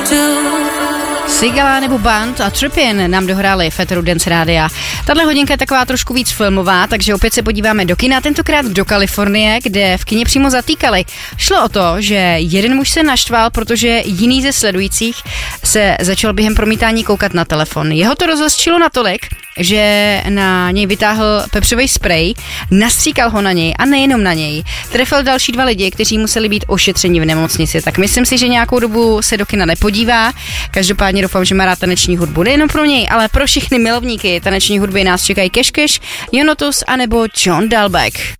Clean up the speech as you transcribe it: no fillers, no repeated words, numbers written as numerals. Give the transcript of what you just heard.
Sigala nebo Band a Trippin nám dohráli v éteru Dance Rádia. Tahle hodinka je taková trošku víc filmová, takže opět se podíváme do kina, tentokrát do Kalifornie, kde v kině přímo zatýkali. Šlo o to, že jeden muž se naštval, protože jiný ze sledujících se začal během promítání koukat na telefon. Jeho to rozhořčilo natolik, že na něj vytáhl pepřový sprej, nastříkal ho na něj a nejenom na něj. Trefil další 2 lidi, kteří museli být ošetřeni v nemocnici. Tak myslím si, že nějakou dobu se do kina nepodívá. Každopádně doufám, že má rád taneční hudbu. Nejenom pro něj, ale pro všechny milovníky taneční hudby nás čekají Cash Cash, Jonotus anebo John Dalbeck.